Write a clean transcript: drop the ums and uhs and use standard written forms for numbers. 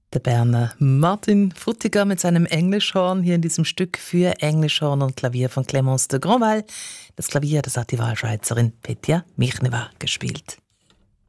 Der Berner Martin Frutiger mit seinem Englischhorn hier in diesem Stück für Englischhorn und Klavier von Clémence de Grandval. Das Klavier, das hat die Wahlschweizerin Petja Michnewa gespielt.